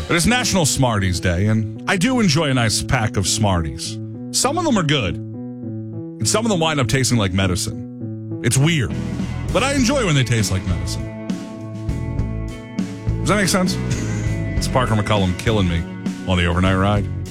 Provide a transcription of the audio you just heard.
But it's National Smarties Day, and I do enjoy a nice pack of Smarties. Some of them are good, and some of them wind up tasting like medicine. It's weird, but I enjoy when they taste like medicine. Does that make sense? It's Parker McCollum killing me on the overnight ride.